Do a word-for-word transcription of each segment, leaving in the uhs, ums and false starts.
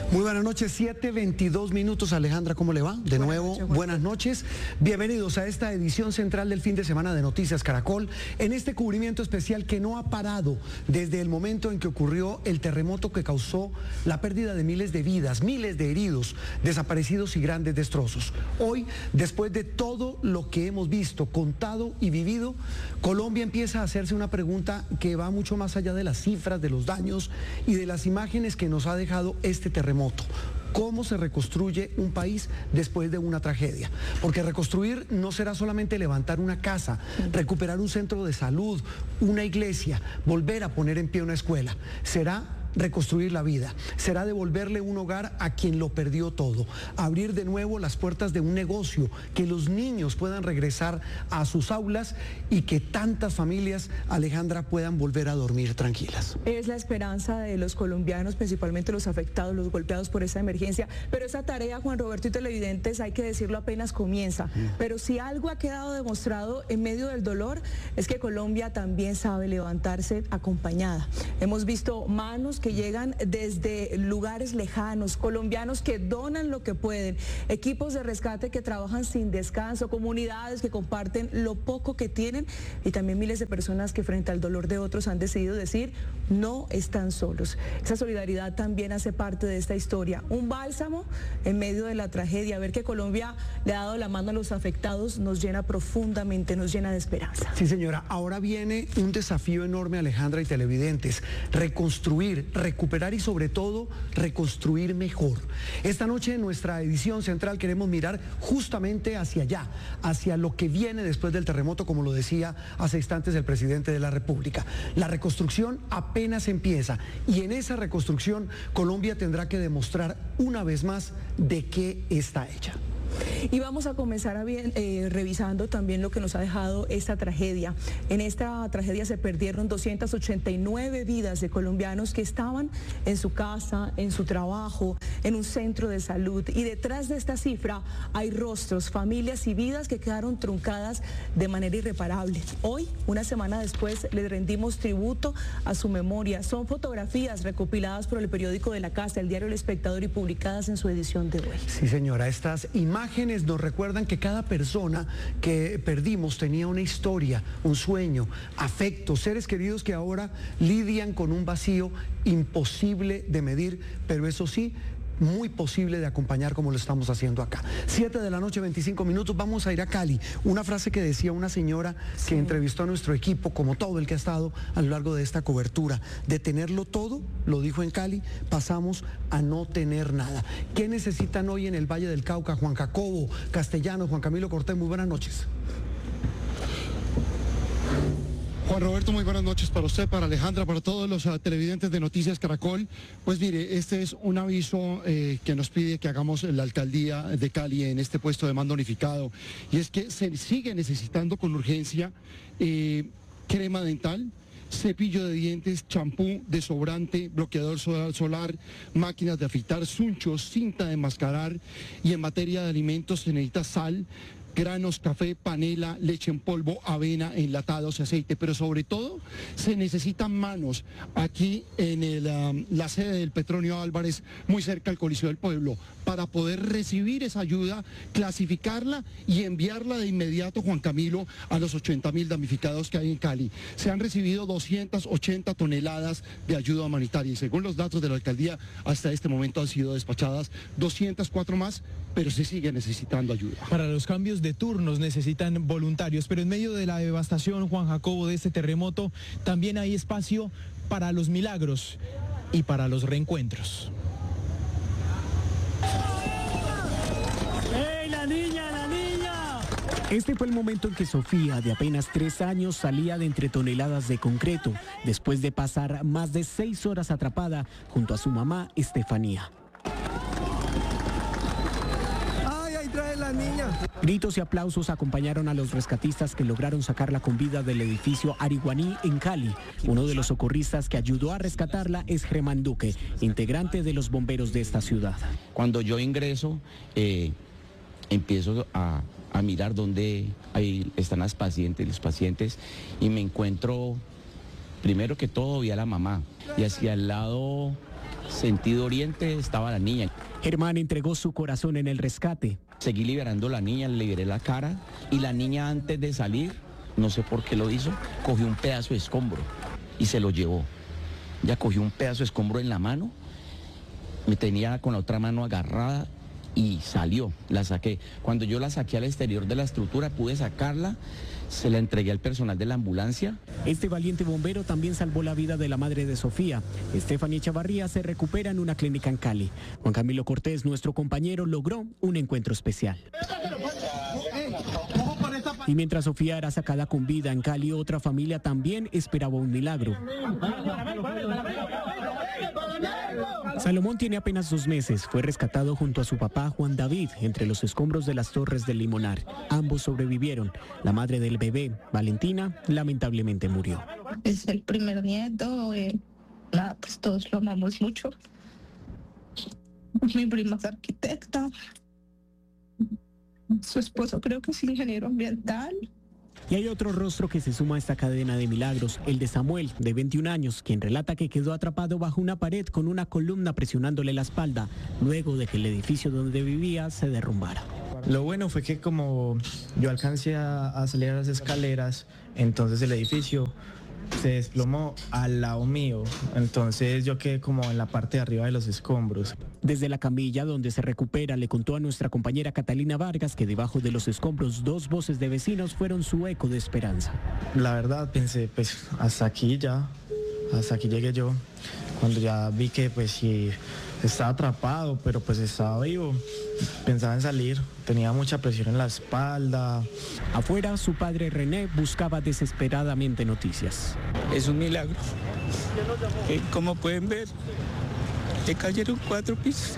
Muy buenas noches, siete veintidós minutos. Alejandra, ¿cómo le va? De buenas nuevo, noches, buenas noches. Bienvenidos a esta edición central del fin de semana de Noticias Caracol, en este cubrimiento especial que no ha parado desde el momento en que ocurrió el terremoto que causó la pérdida de miles de vidas, miles de heridos, desaparecidos y grandes destrozos. Hoy, después de todo lo que hemos visto, contado y vivido, Colombia empieza a hacerse una pregunta que va mucho más allá de las cifras, de los daños y de las imágenes que nos ha dejado este terremoto. ¿Cómo se reconstruye un país después de una tragedia? Porque reconstruir no será solamente levantar una casa, recuperar un centro de salud, una iglesia, volver a poner en pie una escuela. Será reconstruir la vida, será devolverle un hogar a quien lo perdió todo, abrir de nuevo las puertas de un negocio, que los niños puedan regresar a sus aulas y que tantas familias, Alejandra, puedan volver a dormir tranquilas. Es la esperanza de los colombianos, principalmente los afectados, los golpeados por esa emergencia, pero esa tarea, Juan Roberto y televidentes, hay que decirlo, apenas comienza. Pero si algo ha quedado demostrado en medio del dolor, es que Colombia también sabe levantarse acompañada. Hemos visto manos que llegan desde lugares lejanos, colombianos que donan lo que pueden, equipos de rescate que trabajan sin descanso, comunidades que comparten lo poco que tienen y también miles de personas que frente al dolor de otros han decidido decir no están solos. Esa solidaridad también hace parte de esta historia, un bálsamo en medio de la tragedia. Ver que Colombia le ha dado la mano a los afectados nos llena profundamente, nos llena de esperanza. Sí, señora, ahora viene un desafío enorme, Alejandra y televidentes, reconstruir, recuperar y sobre todo reconstruir mejor. Esta noche en nuestra edición central queremos mirar justamente hacia allá, hacia lo que viene después del terremoto, como lo decía hace instantes el presidente de la República. La reconstrucción apenas empieza y en esa reconstrucción Colombia tendrá que demostrar una vez más de qué está hecha. Y vamos a comenzar a bien, eh, revisando también lo que nos ha dejado esta tragedia. En esta tragedia se perdieron doscientas ochenta y nueve vidas de colombianos que estaban en su casa, en su trabajo, en un centro de salud. Y detrás de esta cifra hay rostros, familias y vidas que quedaron truncadas de manera irreparable. Hoy, una semana después, le rendimos tributo a su memoria. Son fotografías recopiladas por el periódico de la casa, el diario El Espectador, y publicadas en su edición de hoy. Sí, señora, estas imágenes nos recuerdan que cada persona que perdimos tenía una historia, un sueño, afectos, seres queridos que ahora lidian con un vacío imposible de medir, pero eso sí, muy posible de acompañar como lo estamos haciendo acá. siete de la noche, veinticinco minutos, vamos a ir a Cali. Una frase que decía una señora que sí. entrevistó a nuestro equipo, como todo el que ha estado a lo largo de esta cobertura, de tenerlo todo, lo dijo en Cali, pasamos a no tener nada. ¿Qué necesitan hoy en el Valle del Cauca? Juan Jacobo Castellano, Juan Camilo Cortés, muy buenas noches. Juan Roberto, muy buenas noches para usted, para Alejandra, para todos los uh, televidentes de Noticias Caracol. Pues mire, este es un aviso eh, que nos pide que hagamos la alcaldía de Cali en este puesto de mando unificado. Y es que se sigue necesitando con urgencia eh, crema dental, cepillo de dientes, champú, desodorante, bloqueador solar, máquinas de afeitar, sunchos, cinta de enmascarar, y en materia de alimentos se necesita sal, granos, café, panela, leche en polvo, avena, enlatados, aceite, pero sobre todo se necesitan manos aquí en el, um, la sede del Petronio Álvarez, muy cerca al Coliseo del Pueblo, para poder recibir esa ayuda, clasificarla y enviarla de inmediato, Juan Camilo, a los ochenta mil damnificados que hay en Cali. Se han recibido doscientas ochenta toneladas de ayuda humanitaria y según los datos de la alcaldía, hasta este momento han sido despachadas doscientas cuatro más, pero se sigue necesitando ayuda. Para los cambios de turnos necesitan voluntarios, pero en medio de la devastación, Juan Jacobo, de este terremoto, también hay espacio para los milagros y para los reencuentros. ¡Ey, la niña, la niña! Este fue el momento en que Sofía, de apenas tres años, salía de entre toneladas de concreto, después de pasar más de seis horas atrapada junto a su mamá, Estefanía. Niña. Gritos y aplausos acompañaron a los rescatistas que lograron sacarla con vida del edificio Ariguaní en Cali. Uno de los socorristas que ayudó a rescatarla es Germán Duque, integrante de los bomberos de esta ciudad. Cuando yo ingreso, eh, empiezo a, a mirar dónde ahí están las pacientes, los pacientes, y me encuentro, primero que todo, vi a la mamá, y hacia el lado sentido oriente, estaba la niña. Germán entregó su corazón en el rescate. Seguí liberando a la niña, le liberé la cara y la niña antes de salir, no sé por qué lo hizo, cogió un pedazo de escombro y se lo llevó. Ya cogió un pedazo de escombro en la mano, me tenía con la otra mano agarrada y salió, la saqué. Cuando yo la saqué al exterior de la estructura, pude sacarla, se la entregué al personal de la ambulancia. Este valiente bombero también salvó la vida de la madre de Sofía. Estefanía Chavarría se recupera en una clínica en Cali. Juan Camilo Cortés, nuestro compañero, logró un encuentro especial. Y mientras Sofía era sacada con vida en Cali, otra familia también esperaba un milagro. Salomón tiene apenas dos meses. Fue rescatado junto a su papá Juan David entre los escombros de las Torres del Limonar. Ambos sobrevivieron. La madre del bebé, Valentina, lamentablemente murió. Es el primer nieto. Eh, nada, pues todos lo amamos mucho. Mi prima es arquitecta. Su esposo creo que es ingeniero ambiental. Y hay otro rostro que se suma a esta cadena de milagros, el de Samuel, de veintiún años, quien relata que quedó atrapado bajo una pared con una columna presionándole la espalda, luego de que el edificio donde vivía se derrumbara. Lo bueno fue que como yo alcancé a, a salir a las escaleras, entonces el edificio se desplomó al lado mío, entonces yo quedé como en la parte de arriba de los escombros. Desde la camilla donde se recupera, le contó a nuestra compañera Catalina Vargas que debajo de los escombros dos voces de vecinos fueron su eco de esperanza. La verdad pensé, pues hasta aquí ya, hasta aquí llegué yo, cuando ya vi que pues sí estaba atrapado, pero pues estaba vivo, pensaba en salir, tenía mucha presión en la espalda. Afuera, su padre René buscaba desesperadamente noticias. Es un milagro. Eh, como pueden ver, le cayeron cuatro pisos.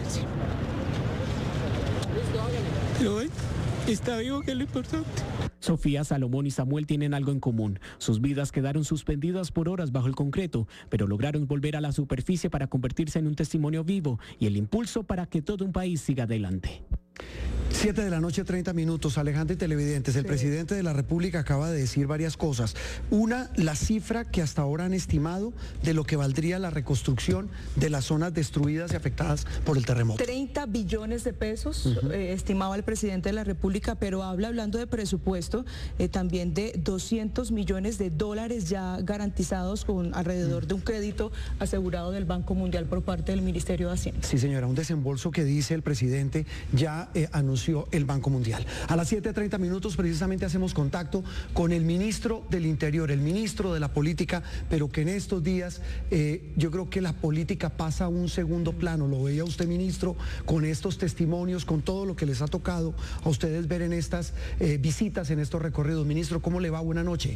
Pero hoy está vivo, que es lo importante. Sofía, Salomón y Samuel tienen algo en común. Sus vidas quedaron suspendidas por horas bajo el concreto, pero lograron volver a la superficie para convertirse en un testimonio vivo y el impulso para que todo un país siga adelante. Siete de la noche, treinta minutos. Alejandra y televidentes, el presidente de la República acaba de decir varias cosas. Una, la cifra que hasta ahora han estimado de lo que valdría la reconstrucción de las zonas destruidas y afectadas por el terremoto. treinta billones de pesos, uh-huh. eh, estimaba el presidente de la República, pero habla, hablando de presupuesto, eh, también de doscientos millones de dólares ya garantizados con alrededor uh-huh. de un crédito asegurado del Banco Mundial por parte del Ministerio de Hacienda. Sí, señora, un desembolso que dice el presidente ya eh, anunció el Banco Mundial. A las siete treinta minutos precisamente hacemos contacto con el ministro del Interior, el ministro de la Política, pero que en estos días eh, yo creo que la política pasa a un segundo plano. Lo veía usted, ministro, con estos testimonios, con todo lo que les ha tocado a ustedes ver en estas eh, visitas, en estos recorridos. Ministro, ¿cómo le va? Buena noche.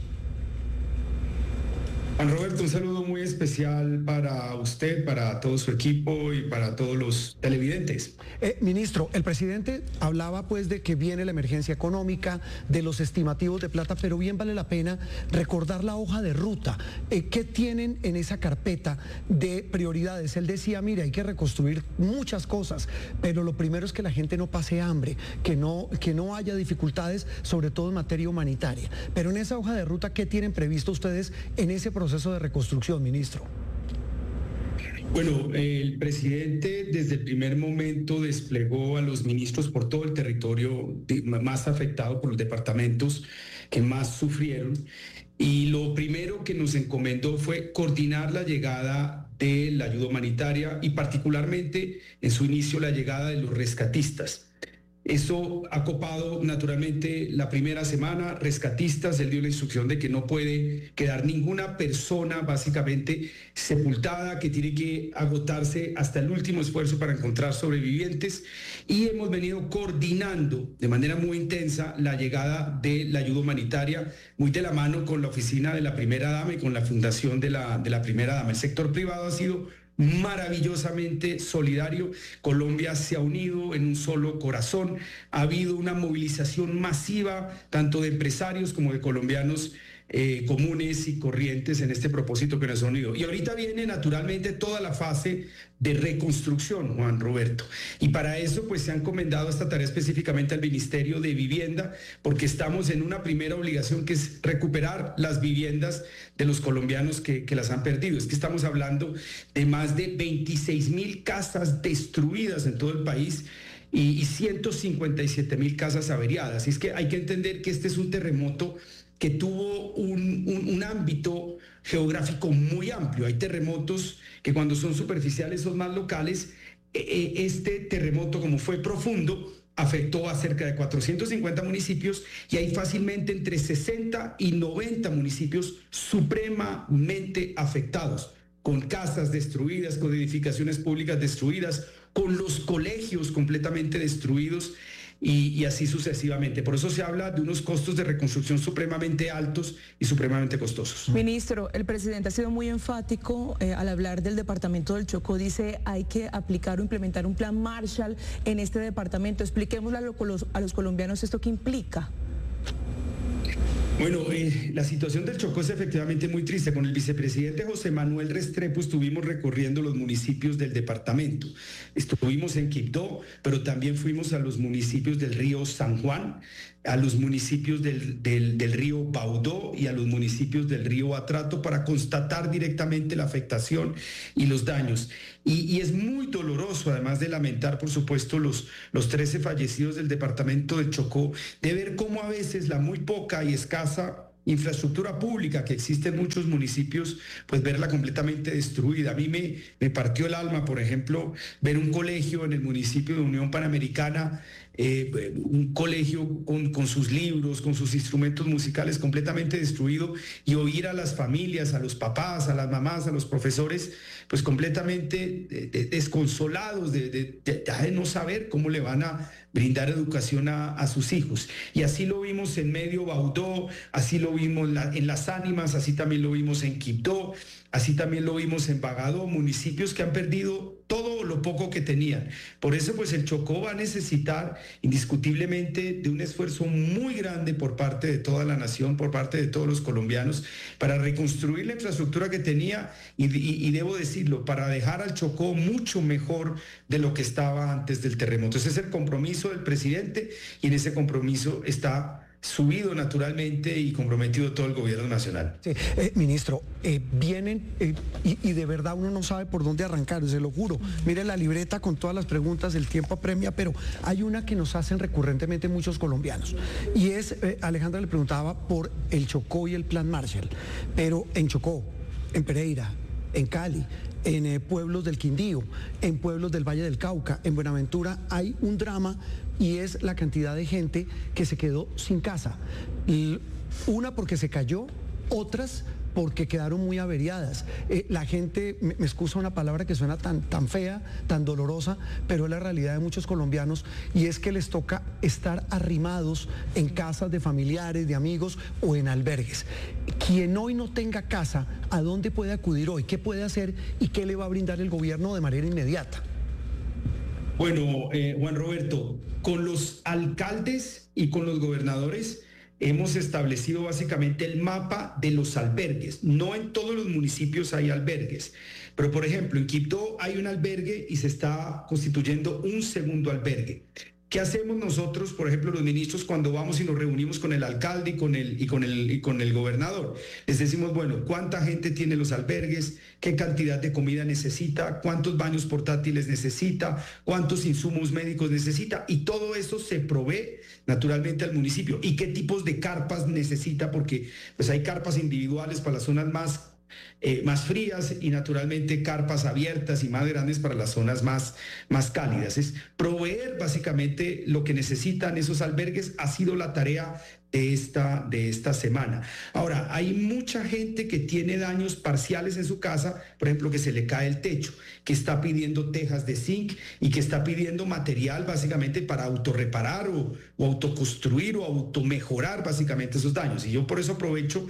Juan Roberto, un saludo muy especial para usted, para todo su equipo y para todos los televidentes. Eh, ministro, el presidente hablaba pues de que viene la emergencia económica, de los estimativos de plata, pero bien vale la pena recordar la hoja de ruta. Eh, ¿Qué tienen en esa carpeta de prioridades? Él decía, mire, hay que reconstruir muchas cosas, pero lo primero es que la gente no pase hambre, que no, que no haya dificultades, sobre todo en materia humanitaria. Pero en esa hoja de ruta, ¿qué tienen previsto ustedes en ese proceso? proceso de reconstrucción, ministro? Bueno, el presidente desde el primer momento desplegó a los ministros por todo el territorio más afectado, por los departamentos que más sufrieron, y lo primero que nos encomendó fue coordinar la llegada de la ayuda humanitaria y particularmente en su inicio la llegada de los rescatistas. Eso ha copado naturalmente la primera semana. Rescatistas, él dio la instrucción de que no puede quedar ninguna persona básicamente sepultada, que tiene que agotarse hasta el último esfuerzo para encontrar sobrevivientes, y hemos venido coordinando de manera muy intensa la llegada de la ayuda humanitaria, muy de la mano con la oficina de la primera dama y con la fundación de la, de la primera dama. El sector privado ha sido maravillosamente solidario. Colombia se ha unido en un solo corazón. Ha habido una movilización masiva, tanto de empresarios como de colombianos eh, comunes y corrientes en este propósito que nos ha unido. Y ahorita viene naturalmente toda la fase de reconstrucción, Juan Roberto. Y para eso pues se ha encomendado esta tarea específicamente al Ministerio de Vivienda, porque estamos en una primera obligación que es recuperar las viviendas de los colombianos que, que las han perdido. Es que estamos hablando de más de veintiséis mil casas destruidas en todo el país y, y ciento cincuenta y siete mil casas averiadas. Y es que hay que entender que este es un terremoto que tuvo un, un, un ámbito geográfico muy amplio. Hay terremotos que cuando son superficiales son más locales. Este terremoto, como fue profundo, afectó a cerca de cuatrocientos cincuenta municipios y hay fácilmente entre sesenta y noventa municipios supremamente afectados, con casas destruidas, con edificaciones públicas destruidas, con los colegios completamente destruidos. Y, y así sucesivamente. Por eso se habla de unos costos de reconstrucción supremamente altos y supremamente costosos. Ministro, el presidente ha sido muy enfático eh, al hablar del departamento del Chocó. Dice hay que aplicar o implementar un plan Marshall en este departamento. Expliquémosle a los, a los colombianos esto qué implica. Bueno, eh, la situación del Chocó es efectivamente muy triste. Con el vicepresidente José Manuel Restrepo estuvimos recorriendo los municipios del departamento. Estuvimos en Quibdó, pero también fuimos a los municipios del río San Juan, a los municipios del, del, del río Baudó y a los municipios del río Atrato para constatar directamente la afectación y los daños. Y, y es muy doloroso, además de lamentar, por supuesto, los, los trece fallecidos del departamento del Chocó, de ver cómo a veces la muy poca y escasa infraestructura pública que existe en muchos municipios, pues verla completamente destruida. A mí me, me partió el alma, por ejemplo, ver un colegio en el municipio de Unión Panamericana, eh, un colegio con, con sus libros, con sus instrumentos musicales completamente destruido, y oír a las familias, a los papás, a las mamás, a los profesores, pues completamente de, de, desconsolados de, de, de, de no saber cómo le van a brindar educación a, a sus hijos. Y así lo vimos en Medio Baudó, así lo vimos la, en Las Ánimas, así también lo vimos en Quibdó, así también lo vimos en Bagadó, municipios que han perdido todo lo poco que tenían. Por eso pues el Chocó va a necesitar indiscutiblemente de un esfuerzo muy grande por parte de toda la nación, por parte de todos los colombianos, para reconstruir la infraestructura que tenía y, y, y debo decirlo, para dejar al Chocó mucho mejor de lo que estaba antes del terremoto. Ese es el compromiso del presidente y en ese compromiso está subido naturalmente y comprometido todo el gobierno nacional. Sí, eh, ministro, eh, vienen eh, y, y de verdad uno no sabe por dónde arrancar, se lo juro. Mire la libreta con todas las preguntas, el tiempo apremia, pero hay una que nos hacen recurrentemente muchos colombianos y es, eh, Alejandra le preguntaba por el Chocó y el plan Marshall, pero en Chocó, en Pereira, en Cali, en eh, pueblos del Quindío, en pueblos del Valle del Cauca, en Buenaventura, hay un drama y es la cantidad de gente que se quedó sin casa. Y una porque se cayó, otras porque quedaron muy averiadas. Eh, la gente, me, me excusa una palabra que suena tan, tan fea, tan dolorosa, pero es la realidad de muchos colombianos y es que les toca estar arrimados en casas de familiares, de amigos o en albergues. Quien hoy no tenga casa, ¿a dónde puede acudir hoy? ¿Qué puede hacer y qué le va a brindar el gobierno de manera inmediata? Bueno, eh, Juan Roberto, con los alcaldes y con los gobernadores hemos establecido básicamente el mapa de los albergues. No en todos los municipios hay albergues, pero por ejemplo en Quibdó hay un albergue y se está constituyendo un segundo albergue. ¿Qué hacemos nosotros, por ejemplo, los ministros, cuando vamos y nos reunimos con el alcalde y con el, y con el, y con el gobernador? Les decimos, bueno, ¿cuánta gente tiene los albergues? ¿Qué cantidad de comida necesita? ¿Cuántos baños portátiles necesita? ¿Cuántos insumos médicos necesita? Y todo eso se provee naturalmente al municipio. ¿Y qué tipos de carpas necesita? Porque pues hay carpas individuales para las zonas más Eh, más frías y naturalmente carpas abiertas y más grandes para las zonas más, más cálidas. Es proveer básicamente lo que necesitan esos albergues, ha sido la tarea de esta, de esta semana. Ahora, hay mucha gente que tiene daños parciales en su casa, por ejemplo, que se le cae el techo, que está pidiendo tejas de zinc y que está pidiendo material básicamente para autorreparar o, o autoconstruir o automejorar básicamente esos daños. Y yo por eso aprovecho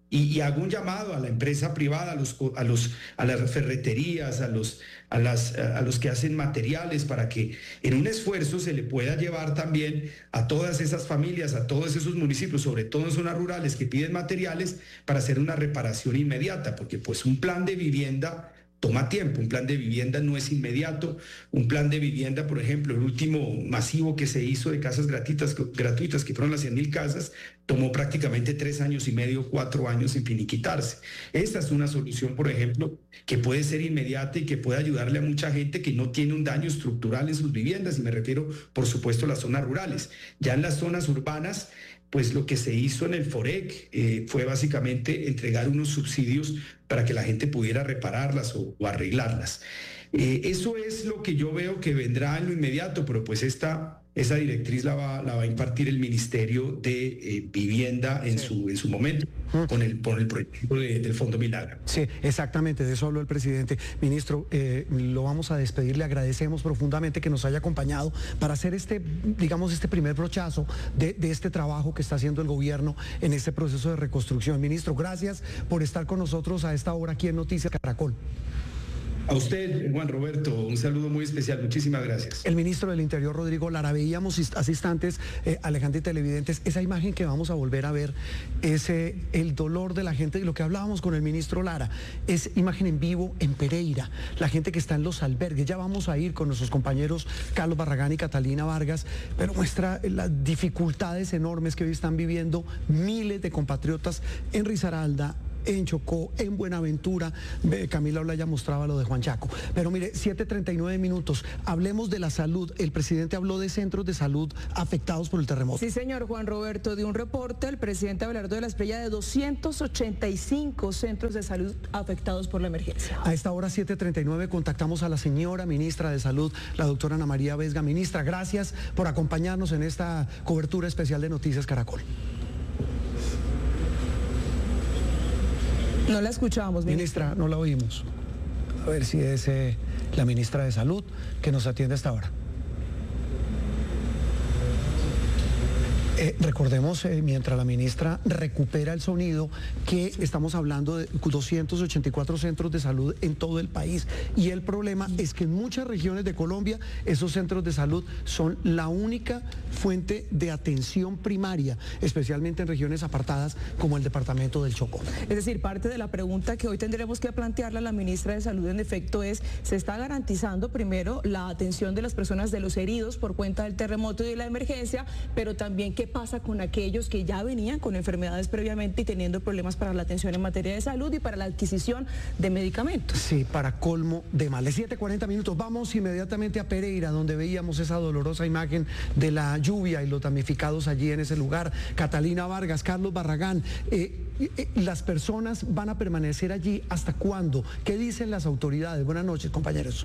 Y, y hago un llamado a la empresa privada, a, los, a, los, a las ferreterías, a los, a, las, a los que hacen materiales, para que en un esfuerzo se le pueda llevar también a todas esas familias, a todos esos municipios, sobre todo en zonas rurales que piden materiales, para hacer una reparación inmediata, porque pues un plan de vivienda toma tiempo, un plan de vivienda no es inmediato, un plan de vivienda, por ejemplo, el último masivo que se hizo de casas gratuitas, gratuitas que fueron las cien mil casas, tomó prácticamente tres años y medio, cuatro años en finiquitarse. Esta es una solución, por ejemplo, que puede ser inmediata y que puede ayudarle a mucha gente que no tiene un daño estructural en sus viviendas, y me refiero, por supuesto, a las zonas rurales. Ya en las zonas urbanas, pues lo que se hizo en el FOREC eh, fue básicamente entregar unos subsidios para que la gente pudiera repararlas o, o arreglarlas. Eh, eso es lo que yo veo que vendrá en lo inmediato, pero pues esta, esa directriz la va, la va a impartir el Ministerio de eh, Vivienda en, sí. su, en su momento, con el, con el proyecto de, del Fondo Milagro. Sí, exactamente, de eso habló el presidente. Ministro, eh, lo vamos a despedir, le agradecemos profundamente que nos haya acompañado para hacer este, digamos, este primer brochazo de, de este trabajo que está haciendo el gobierno en este proceso de reconstrucción. Ministro, gracias por estar con nosotros a esta hora aquí en Noticias Caracol. A usted, Juan Roberto, un saludo muy especial. Muchísimas gracias. El ministro del Interior, Rodrigo Lara, veíamos hace instantes, eh, Alejandro y televidentes, esa imagen que vamos a volver a ver, es eh, el dolor de la gente, y lo que hablábamos con el ministro Lara, es imagen en vivo en Pereira, la gente que está en los albergues. Ya vamos a ir con nuestros compañeros Carlos Barragán y Catalina Vargas, pero muestra las dificultades enormes que hoy están viviendo miles de compatriotas en Risaralda, en Chocó, en Buenaventura. Camila Olaya mostraba lo de Juan Chaco. Pero mire, siete treinta y nueve minutos, hablemos de la salud. El presidente habló de centros de salud afectados por el terremoto. Sí, señor Juan Roberto, de un reporte, el presidente Abelardo de la Espriella, de doscientos ochenta y cinco centros de salud afectados por la emergencia. A esta hora, siete treinta y nueve, contactamos a la señora ministra de Salud, la doctora Ana María Vesga. Ministra, gracias por acompañarnos en esta cobertura especial de Noticias Caracol. No la escuchábamos, ministra. Ministra, no la oímos. A ver si es eh, la ministra de Salud que nos atiende hasta ahora. Eh, recordemos, eh, mientras la ministra recupera el sonido, que estamos hablando de doscientos ochenta y cuatro centros de salud en todo el país. Y el problema es que en muchas regiones de Colombia esos centros de salud son la única fuente de atención primaria, especialmente en regiones apartadas como el departamento del Chocó. Es decir, parte de la pregunta que hoy tendremos que plantearle a la ministra de Salud, en efecto, es: ¿se está garantizando primero la atención de las personas, de los heridos por cuenta del terremoto y de la emergencia, pero también qué pasa con aquellos que ya venían con enfermedades previamente y teniendo problemas para la atención en materia de salud y para la adquisición de medicamentos? Sí, para colmo de males. siete cuarenta minutos, vamos inmediatamente a Pereira, donde veíamos esa dolorosa imagen de la lluvia y los damnificados allí en ese lugar. Catalina Vargas, Carlos Barragán, eh, eh, ¿las personas van a permanecer allí hasta cuándo? ¿Qué dicen las autoridades? Buenas noches, compañeros.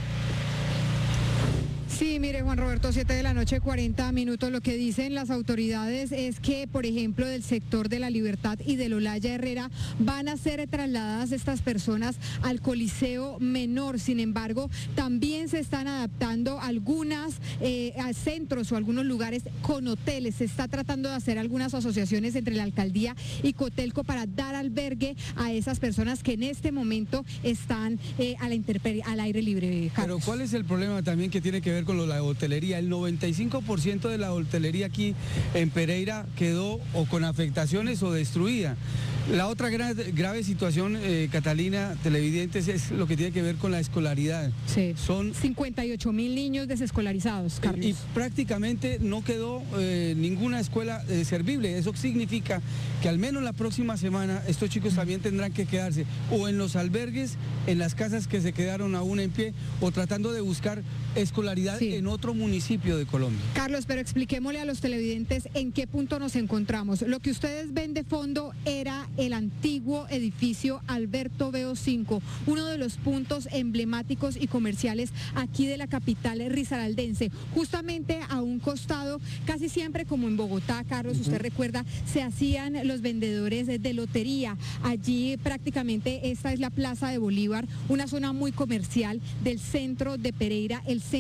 Sí, mire, Juan Roberto, siete de la noche, cuarenta minutos. Lo que dicen las autoridades es que, por ejemplo, del sector de La Libertad y del Olaya Herrera van a ser trasladadas estas personas al Coliseo Menor. Sin embargo, también se están adaptando algunas eh, a centros o algunos lugares con hoteles. Se está tratando de hacer algunas asociaciones entre la alcaldía y Cotelco para dar albergue a esas personas que en este momento están eh, a la intemperie, al aire libre. Carlos. Pero ¿cuál es el problema también que tiene que ver con la hotelería? El noventa y cinco por ciento de la hotelería aquí en Pereira quedó o con afectaciones o destruida. La otra grave, grave situación, eh, Catalina, televidentes, es lo que tiene que ver con la escolaridad. Sí. Son cincuenta y ocho mil niños desescolarizados, Carlos. Y, y prácticamente no quedó eh, ninguna escuela eh, servible. Eso significa que al menos la próxima semana estos chicos también tendrán que quedarse o en los albergues, en las casas que se quedaron aún en pie, o tratando de buscar escolaridad sí. en otro municipio de Colombia. Carlos, pero expliquémosle a los televidentes en qué punto nos encontramos. Lo que ustedes ven de fondo era el antiguo edificio Alberto Beo cinco, uno de los puntos emblemáticos y comerciales aquí de la capital risaraldense. Justamente a un costado, casi siempre como en Bogotá, Carlos, uh-huh. usted recuerda, se hacían los vendedores de lotería. Allí prácticamente esta es la Plaza de Bolívar, una zona muy comercial del centro de Pereira, el centro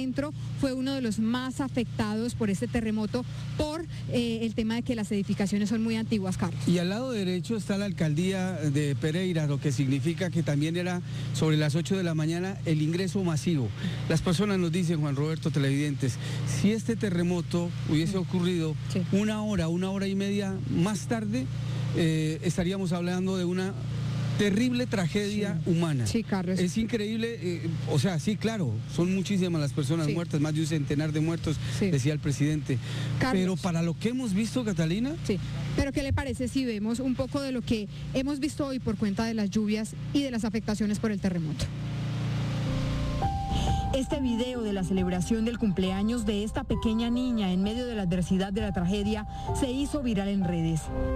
fue uno de los más afectados por este terremoto por eh, el tema de que las edificaciones son muy antiguas, Carlos. Y al lado derecho está la alcaldía de Pereira, lo que significa que también era sobre las ocho de la mañana el ingreso masivo. Las personas nos dicen, Juan Roberto, televidentes, si este terremoto hubiese ocurrido sí. una hora, una hora y media más tarde, eh, estaríamos hablando de una terrible tragedia sí. humana. Sí, Carlos. Es increíble, eh, o sea, sí, claro, son muchísimas las personas sí. muertas, más de un centenar de muertos, sí. decía el presidente. Carlos. Pero para lo que hemos visto, Catalina... Sí, pero ¿qué le parece si vemos un poco de lo que hemos visto hoy por cuenta de las lluvias y de las afectaciones por el terremoto? Este video de la celebración del cumpleaños de esta pequeña niña en medio de la adversidad de la tragedia se hizo viral en redes.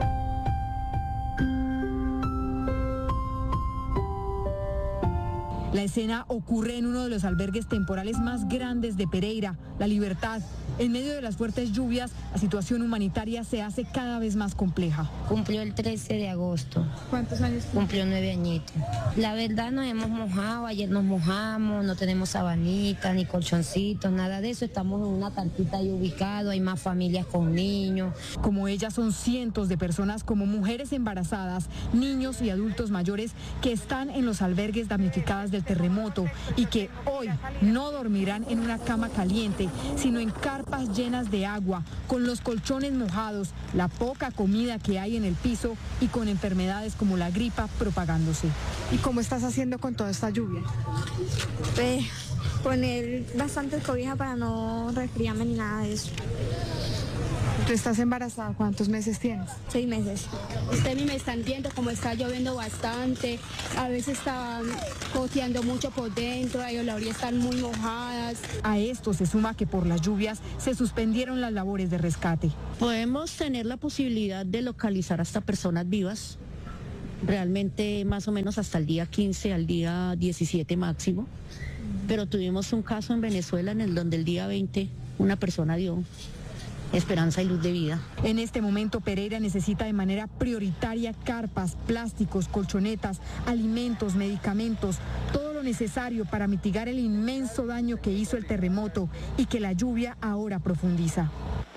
La escena ocurre en uno de los albergues temporales más grandes de Pereira, La Libertad. En medio de las fuertes lluvias, la situación humanitaria se hace cada vez más compleja. Cumplió el trece de agosto. ¿Cuántos años? Cumplió nueve añitos. La verdad nos hemos mojado, ayer nos mojamos, no tenemos sabanicas, ni colchoncitos, nada de eso. Estamos en una tartita ahí ubicado, hay más familias con niños. Como ella son cientos de personas como mujeres embarazadas, niños y adultos mayores que están en los albergues damnificadas del terremoto y que hoy no dormirán en una cama caliente, sino en carpas llenas de agua, con los colchones mojados, la poca comida que hay en el piso y con enfermedades como la gripa propagándose. ¿Y cómo estás haciendo con toda esta lluvia? Pues poner bastante cobija para no resfriarme ni nada de eso. ¿Tú estás embarazada? ¿Cuántos meses tienes? Seis meses. Ustedes me están viendo como está lloviendo bastante, a veces está goteando mucho por dentro, ellos la orilla están muy mojadas. A esto se suma que por las lluvias se suspendieron las labores de rescate. Podemos tener la posibilidad de localizar hasta personas vivas, realmente más o menos hasta el día quince, al día diecisiete máximo, pero tuvimos un caso en Venezuela en el donde el día veinte una persona dio esperanza y luz de vida. En este momento Pereira necesita de manera prioritaria carpas, plásticos, colchonetas, alimentos, medicamentos, todo lo necesario para mitigar el inmenso daño que hizo el terremoto y que la lluvia ahora profundiza.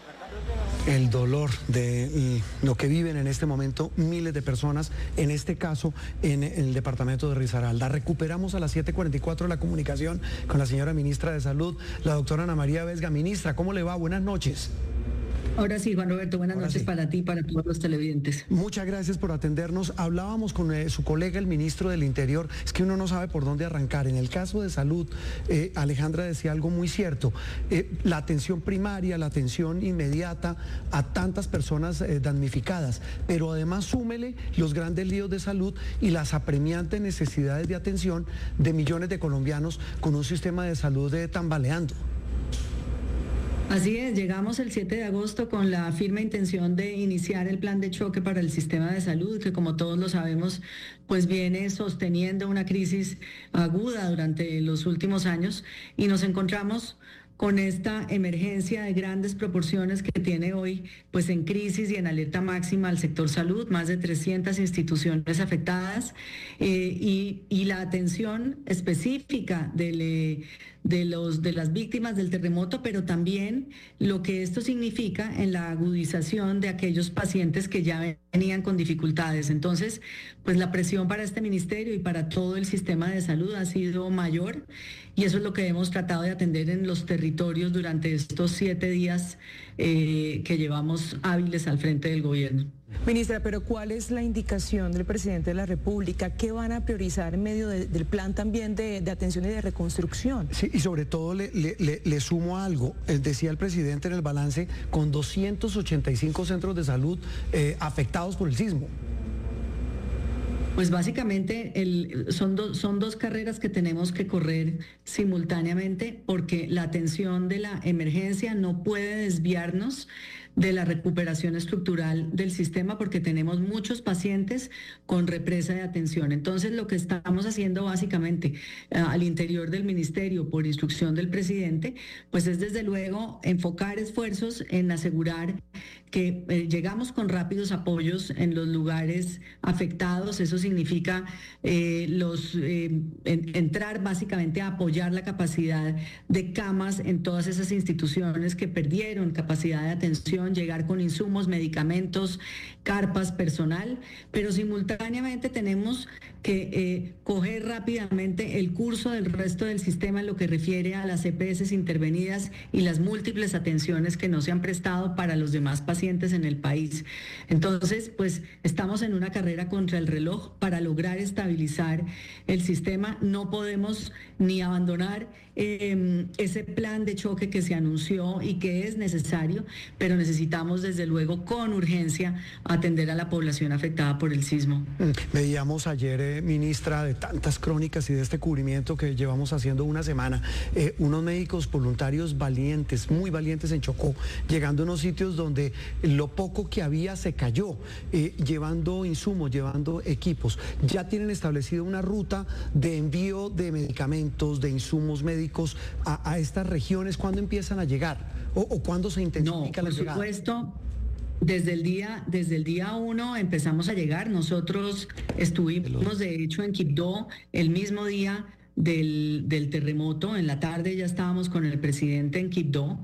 El dolor de lo que viven en este momento miles de personas, en este caso en el departamento de Risaralda. Recuperamos a las siete cuarenta y cuatro la comunicación con la señora ministra de Salud, la doctora Ana María Vesga. Ministra, ¿cómo le va? Buenas noches. Ahora sí, Juan Roberto, buenas Ahora noches sí. para ti y para todos los televidentes. Muchas gracias por atendernos. Hablábamos con eh, su colega, el ministro del Interior. Es que uno no sabe por dónde arrancar. En el caso de salud, eh, Alejandra decía algo muy cierto. Eh, la atención primaria, la atención inmediata a tantas personas eh, damnificadas, pero además súmele los grandes líos de salud y las apremiantes necesidades de atención de millones de colombianos con un sistema de salud eh, tambaleando. Así es, llegamos el siete de agosto con la firme intención de iniciar el plan de choque para el sistema de salud, que como todos lo sabemos, pues viene sosteniendo una crisis aguda durante los últimos años y nos encontramos con esta emergencia de grandes proporciones que tiene hoy, pues en crisis y en alerta máxima al sector salud, más de trescientas instituciones afectadas eh, y, y la atención específica del, de, los, de las víctimas del terremoto, pero también lo que esto significa en la agudización de aquellos pacientes que ya venían con dificultades. Entonces, pues la presión para este ministerio y para todo el sistema de salud ha sido mayor y eso es lo que hemos tratado de atender en los territorios durante estos siete días eh, que llevamos hábiles al frente del gobierno. Ministra, pero ¿cuál es la indicación del presidente de la República? ¿Qué van a priorizar en medio de, del plan también de, de atención y de reconstrucción? Sí, y sobre todo le, le, le, le sumo algo. Decía el presidente en el balance, con doscientos ochenta y cinco centros de salud eh, afectados por el sismo. Pues básicamente el, son, do, son dos carreras que tenemos que correr simultáneamente porque la atención de la emergencia no puede desviarnos de la recuperación estructural del sistema, porque tenemos muchos pacientes con represa de atención. Entonces, lo que estamos haciendo básicamente uh, al interior del ministerio, por instrucción del presidente, pues es desde luego enfocar esfuerzos en asegurar que eh, llegamos con rápidos apoyos en los lugares afectados. Eso significa eh, los eh, en, entrar básicamente a apoyar la capacidad de camas en todas esas instituciones que perdieron capacidad de atención, llegar con insumos, medicamentos, carpas, personal, pero simultáneamente tenemos que eh, coger rápidamente el curso del resto del sistema en lo que refiere a las E P S intervenidas y las múltiples atenciones que no se han prestado para los demás pacientes en el país. Entonces, pues estamos en una carrera contra el reloj para lograr estabilizar el sistema. No podemos ni abandonar eh, ese plan de choque que se anunció y que es necesario, pero necesitamos desde luego con urgencia atender a la población afectada por el sismo. Veíamos ayer, eh, ministra, de tantas crónicas y de este cubrimiento que llevamos haciendo una semana, eh, unos médicos voluntarios valientes, muy valientes en Chocó, llegando a unos sitios donde lo poco que había se cayó, eh, llevando insumos, llevando equipos. Ya tienen establecido una ruta de envío de medicamentos, de insumos médicos a, a estas regiones. ¿Cuándo empiezan a llegar? ¿O, o cuándo se intensifica no, la llegada? Por supuesto. Desde el día, desde el día uno empezamos a llegar. Nosotros estuvimos de hecho en Quibdó el mismo día del, del terremoto. En la tarde ya estábamos con el presidente en Quibdó.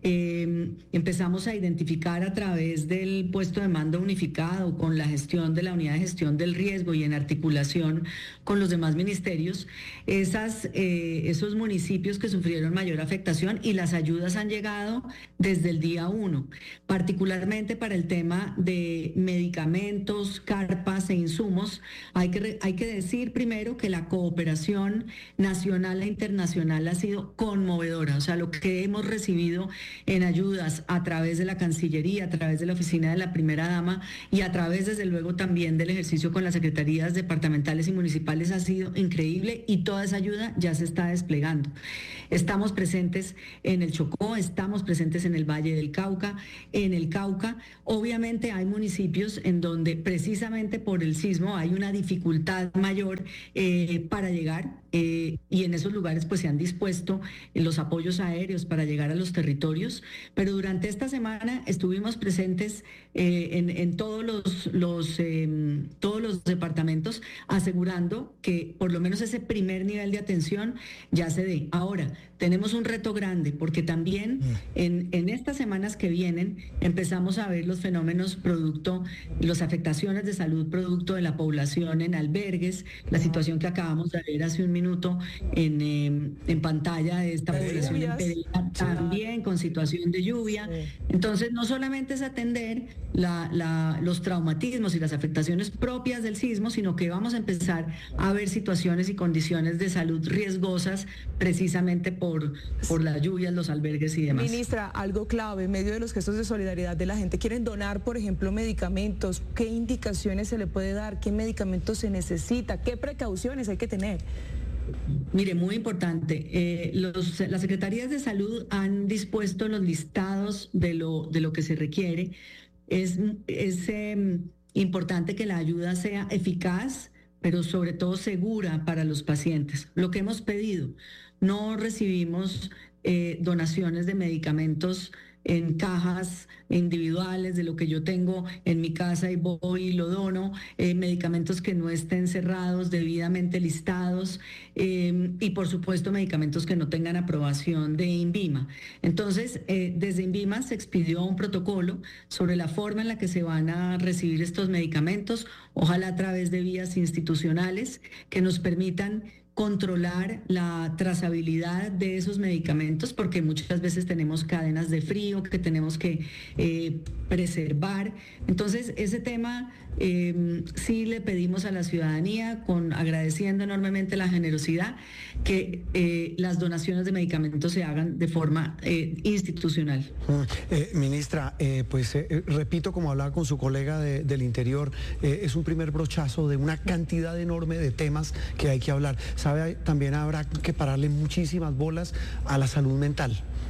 Eh, empezamos a identificar a través del puesto de mando unificado, con la gestión de la unidad de gestión del riesgo y en articulación con los demás ministerios, esas, eh, esos municipios que sufrieron mayor afectación, y las ayudas han llegado desde el día uno, particularmente para el tema de medicamentos, carpas e insumos. Hay que, hay que decir primero que la cooperación nacional e internacional ha sido conmovedora. O sea, lo que hemos recibido en ayudas a través de la Cancillería, a través de la Oficina de la Primera Dama y a través, desde luego, también del ejercicio con las secretarías departamentales y municipales ha sido increíble, y toda esa ayuda ya se está desplegando. Estamos presentes en el Chocó, estamos presentes en el Valle del Cauca, en el Cauca. Obviamente hay municipios en donde precisamente por el sismo hay una dificultad mayor eh, para llegar, eh, y en esos lugares pues se han dispuesto los apoyos aéreos para llegar a los territorios, pero durante esta semana estuvimos presentes eh, en, en todos los, los, eh, todos los departamentos, asegurando que por lo menos ese primer nivel de atención ya se dé. Ahora, tenemos un reto grande, porque también en, en estas semanas que vienen empezamos a ver los fenómenos producto, las afectaciones de salud producto de la población en albergues, la situación que acabamos de ver hace un minuto en, eh, en pantalla de esta población en Pereira, también con situación de lluvia. Entonces, no solamente es atender la, la, los traumatismos y las afectaciones propias del sismo, sino que vamos a empezar a ver situaciones y condiciones de salud riesgosas precisamente por, por las lluvias, los albergues y demás. Ministra, algo clave, en medio de los gestos de solidaridad de la gente, quieren donar, por ejemplo, medicamentos. ¿Qué indicaciones se le puede dar? ¿Qué medicamentos se necesita? ¿Qué precauciones hay que tener? Mire, muy importante, eh, los, las Secretarías de Salud han dispuesto los listados de lo, de lo que se requiere. Es, es eh, importante que la ayuda sea eficaz, pero sobre todo segura para los pacientes. Lo que hemos pedido, no recibimos eh, donaciones de medicamentos en cajas individuales de lo que yo tengo en mi casa y voy y lo dono, eh, medicamentos que no estén cerrados, debidamente listados, eh, y por supuesto medicamentos que no tengan aprobación de INVIMA. Entonces, eh, desde INVIMA se expidió un protocolo sobre la forma en la que se van a recibir estos medicamentos, ojalá a través de vías institucionales que nos permitan controlar la trazabilidad de esos medicamentos, porque muchas veces tenemos cadenas de frío que tenemos que eh, preservar. Entonces, ese tema eh, sí le pedimos a la ciudadanía, con agradeciendo enormemente la generosidad, que eh, las donaciones de medicamentos se hagan de forma eh, institucional. Eh, ministra, eh, pues eh, repito, como hablaba con su colega de, del Interior, eh, es un primer brochazo de una cantidad enorme de temas que hay que hablar. Sabe, también habrá que pararle muchísimas bolas a la salud mental.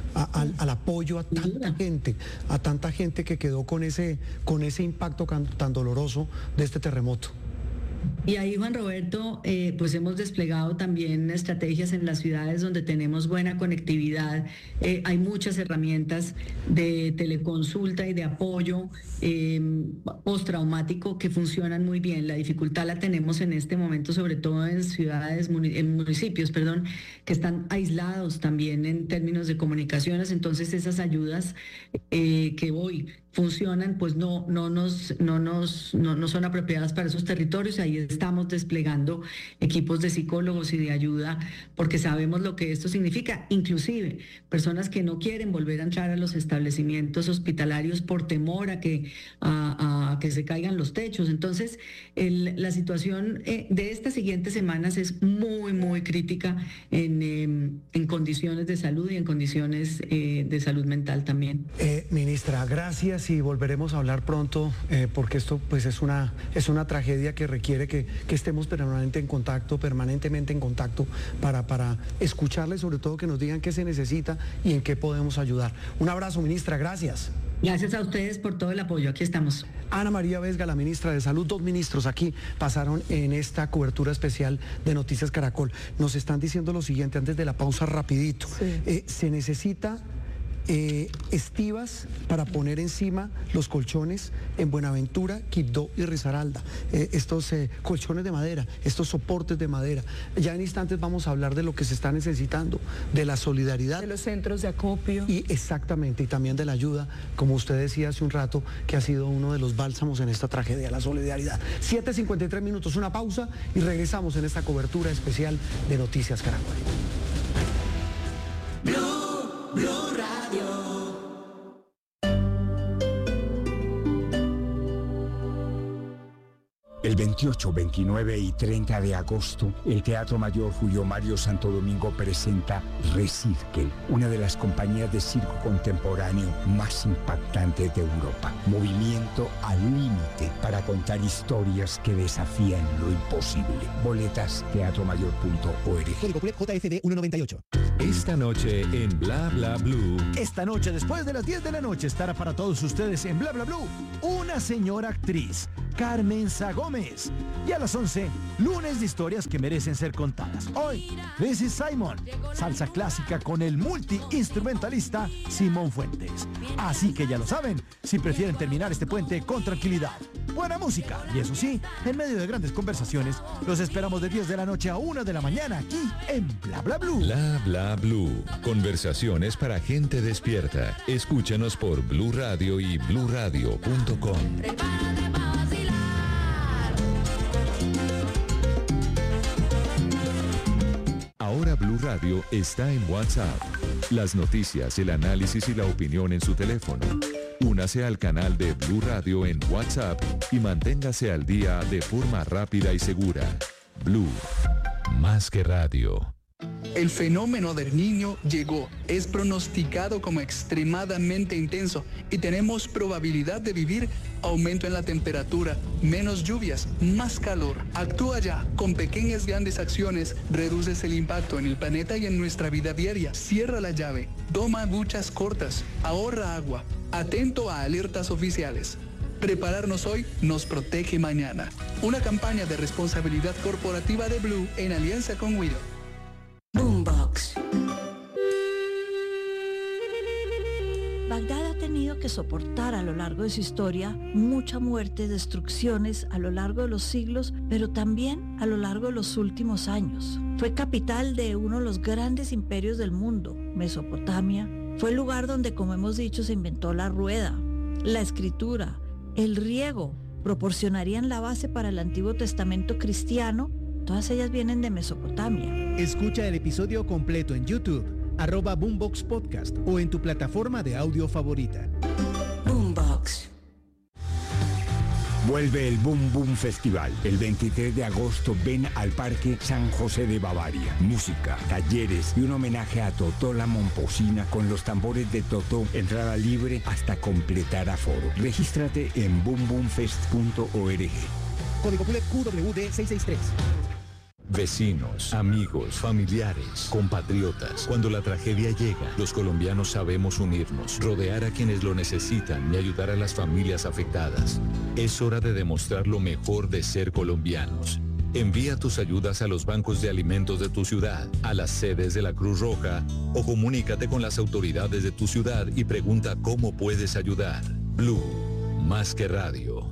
a, al, al apoyo a tanta gente, a tanta gente que quedó con ese, con ese impacto tan, tan doloroso de este terremoto. Y ahí, Juan Roberto, eh, pues hemos desplegado también estrategias en las ciudades donde tenemos buena conectividad. Eh, hay muchas herramientas de teleconsulta y de apoyo eh, postraumático que funcionan muy bien. La dificultad la tenemos en este momento, sobre todo en ciudades, en municipios, perdón, que están aislados también en términos de comunicaciones. Entonces, esas ayudas eh, que hoy funcionan, pues no, no, nos, no, nos, no, no son apropiadas para esos territorios. Ahí estamos desplegando equipos de psicólogos y de ayuda porque sabemos lo que esto significa. Inclusive personas que no quieren volver a entrar a los establecimientos hospitalarios por temor a que, a, a que se caigan los techos. Entonces, el, la situación eh, de estas siguientes semanas es muy, muy crítica en, eh, en condiciones de salud y en condiciones eh, de salud mental también. Eh, ministra, gracias. Y volveremos a hablar pronto eh, porque esto pues es una, es una tragedia que requiere que, que estemos permanentemente en contacto, permanentemente en contacto para, para escucharles, sobre todo que nos digan qué se necesita y en qué podemos ayudar. Un abrazo, ministra, gracias. Gracias a ustedes por todo el apoyo, aquí estamos. Ana María Vesga, la ministra de Salud, dos ministros aquí pasaron en esta cobertura especial de Noticias Caracol. Nos están diciendo lo siguiente antes de la pausa rapidito. Sí. Eh, se necesita Eh, estivas para poner encima los colchones en Buenaventura, Quibdó y Risaralda. Eh, estos eh, colchones de madera, estos soportes de madera. Ya en instantes vamos a hablar de lo que se está necesitando, de la solidaridad. De los centros de acopio. Y exactamente, y también de la ayuda, como usted decía hace un rato, que ha sido uno de los bálsamos en esta tragedia, la solidaridad. siete cincuenta y tres minutos, una pausa y regresamos en esta cobertura especial de Noticias Caracol. Blue, Blue Radio. El veintiocho, veintinueve y treinta de agosto, el Teatro Mayor Julio Mario Santo Domingo presenta Recirkel, una de las compañías de circo contemporáneo más impactantes de Europa. Movimiento al límite para contar historias que desafían lo imposible. Boletas teatro mayor punto org. Código P U L E J F D ciento noventa y ocho. Esta noche en Bla Bla Blue. Esta noche, después de las diez de la noche, estará para todos ustedes en Bla Bla Blue una señora actriz, Carmen Sagón. Y a las once, lunes de historias que merecen ser contadas. Hoy, This is Simon, salsa clásica con el multiinstrumentalista Simón Fuentes. Así que ya lo saben, si prefieren terminar este puente con tranquilidad, buena música y eso sí, en medio de grandes conversaciones, los esperamos de diez de la noche a una de la mañana aquí en Bla Bla Blue. Bla Bla Blue, conversaciones para gente despierta. Escúchanos por Blue Radio y blue radio punto com. Ahora Blue Radio está en WhatsApp. Las noticias, el análisis y la opinión en su teléfono. Únase al canal de Blue Radio en WhatsApp y manténgase al día de forma rápida y segura. Blue, más que radio. El fenómeno del Niño llegó, es pronosticado como extremadamente intenso y tenemos probabilidad de vivir aumento en la temperatura, menos lluvias, más calor. Actúa ya, con pequeñas grandes acciones reduces el impacto en el planeta y en nuestra vida diaria. Cierra la llave, toma duchas cortas, ahorra agua, atento a alertas oficiales. Prepararnos hoy nos protege mañana. Una campaña de responsabilidad corporativa de Blue en alianza con Widow. Boombox. Bagdad ha tenido que soportar a lo largo de su historia mucha muerte, destrucciones a lo largo de los siglos, pero también a lo largo de los últimos años. Fue capital de uno de los grandes imperios del mundo, Mesopotamia. Fue el lugar donde, como hemos dicho, se inventó la rueda, la escritura, el riego. Proporcionarían la base para el Antiguo Testamento cristiano. Todas ellas vienen de Mesopotamia. Escucha el episodio completo en YouTube, arroba Boombox Podcast o en tu plataforma de audio favorita. Boombox. Vuelve el Boom Boom Festival. El veintitrés de agosto ven al Parque San José de Bavaria. Música, talleres y un homenaje a Totó la Momposina con los tambores de Totó. Entrada libre hasta completar aforo. Regístrate en boom boom fest punto org. Código P U L E Q W D seiscientos sesenta y tres. Vecinos, amigos, familiares, compatriotas. Cuando la tragedia llega, los colombianos sabemos unirnos, rodear a quienes lo necesitan y ayudar a las familias afectadas. Es hora de demostrar lo mejor de ser colombianos. Envía tus ayudas a los bancos de alimentos de tu ciudad, a las sedes de la Cruz Roja o comunícate con las autoridades de tu ciudad y pregunta cómo puedes ayudar. Blue, más que radio.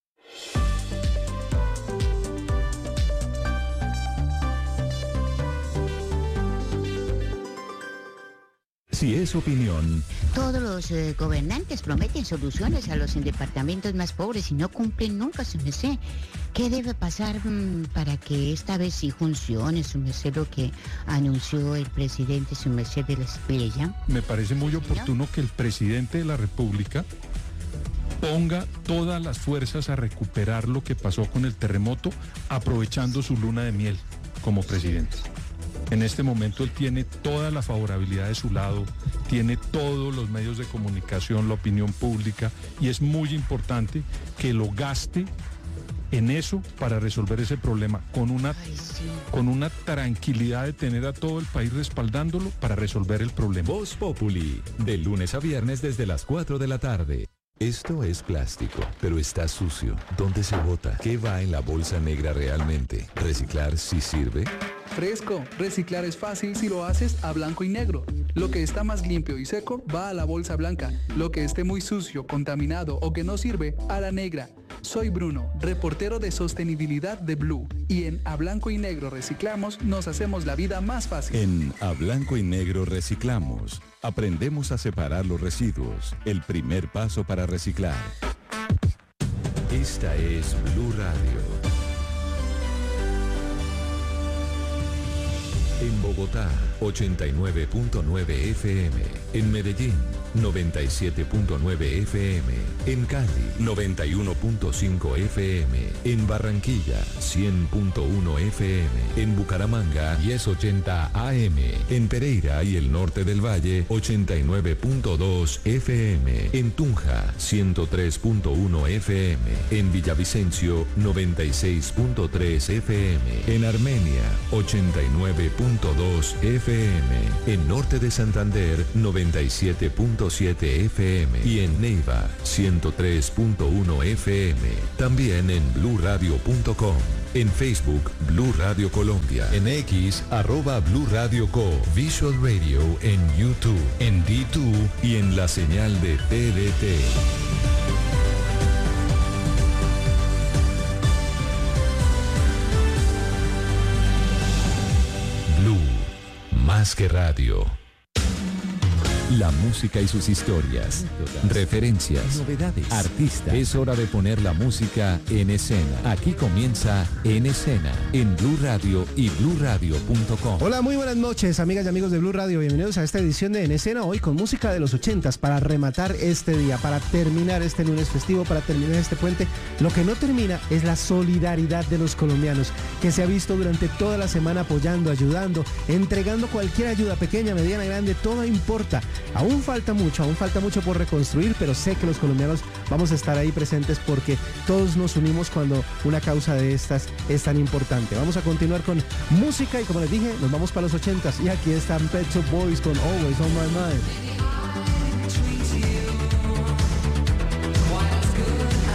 Si es opinión. Todos los eh, gobernantes prometen soluciones a los departamentos más pobres y no cumplen nunca, su merced. ¿Qué debe pasar mmm, para que esta vez sí funcione, su merced, lo que anunció el presidente, su merced, de la Esplella? Me parece muy oportuno que el presidente de la República ponga todas las fuerzas a recuperar lo que pasó con el terremoto, aprovechando su luna de miel como presidente. En este momento él tiene toda la favorabilidad de su lado, tiene todos los medios de comunicación, la opinión pública, y es muy importante que lo gaste en eso para resolver ese problema, con una, Ay, sí. con una tranquilidad de tener a todo el país respaldándolo para resolver el problema. Voz Populi, de lunes a viernes desde las cuatro de la tarde. Esto es plástico, pero está sucio. ¿Dónde se bota? ¿Qué va en la bolsa negra realmente? ¿Reciclar sí sirve? Fresco, reciclar es fácil si lo haces a blanco y negro. Lo que está más limpio y seco va a la bolsa blanca. Lo que esté muy sucio, contaminado o que no sirve, a la negra. Soy Bruno, reportero de sostenibilidad de Blue. Y en A Blanco y Negro Reciclamos nos hacemos la vida más fácil. En A Blanco y Negro Reciclamos aprendemos a separar los residuos. El primer paso para reciclar. Esta es Blue Radio. En Bogotá, ochenta y nueve punto nueve F M. En Medellín, noventa y siete punto nueve F M. En Cali, noventa y uno punto cinco F M. En Barranquilla, cien punto uno F M. En Bucaramanga, diez ochenta A M. En Pereira y el norte del Valle, ochenta y nueve punto dos F M. En Tunja, ciento tres punto uno F M. En Villavicencio, noventa y seis punto tres F M. En Armenia, ochenta y nueve punto dos F M. En Norte de Santander, noventa y siete punto siete F M. Y en Neiva, ciento tres punto uno F M. También en blue radio punto com. En Facebook, Blue Radio Colombia. En X, arroba Blue Radio Co. Visual Radio en YouTube, en D dos y en la señal de T D T. Más que radio. La música y sus historias, referencias, novedades, artistas. Es hora de poner la música en escena. Aquí comienza En Escena, en Blue Radio y blue radio punto com. Hola, muy buenas noches, amigas y amigos de Blue Radio. Bienvenidos a esta edición de En Escena, hoy con música de los ochentas, para rematar este día, para terminar este lunes festivo, para terminar este puente. Lo que no termina es la solidaridad de los colombianos, que se ha visto durante toda la semana apoyando, ayudando, entregando cualquier ayuda, pequeña, mediana, grande, todo importa. Aún falta mucho, aún falta mucho por reconstruir, pero sé que los colombianos vamos a estar ahí presentes porque todos nos unimos cuando una causa de estas es tan importante. Vamos a continuar con música y, como les dije, nos vamos para los ochentas, y aquí están Pet Shop Boys con Always on My Mind.